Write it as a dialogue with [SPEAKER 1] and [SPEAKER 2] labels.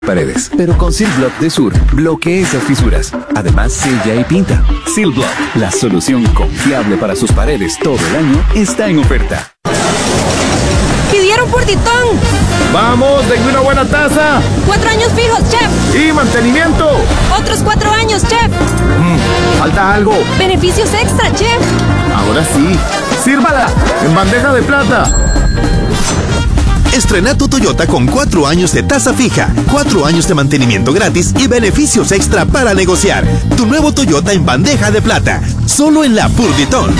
[SPEAKER 1] paredes. Pero con Seal Block de Sur, bloquea esas fisuras. Además, sella y pinta. Seal Block, la solución confiable para sus paredes todo el año, está en oferta.
[SPEAKER 2] ¡Pidieron Purtitón!
[SPEAKER 3] ¡Vamos! ¡Denme una buena taza!
[SPEAKER 2] 4 años fijos, chef.
[SPEAKER 3] ¡Y mantenimiento!
[SPEAKER 2] Otros 4 años, chef.
[SPEAKER 3] Falta algo.
[SPEAKER 2] Beneficios extra, chef.
[SPEAKER 3] Ahora sí. ¡Sírvala! ¡En bandeja de plata!
[SPEAKER 4] Estrena tu Toyota con 4 años de tasa fija, 4 años de mantenimiento gratis y beneficios extra para negociar. Tu nuevo Toyota en bandeja de plata, solo en la Purtitón.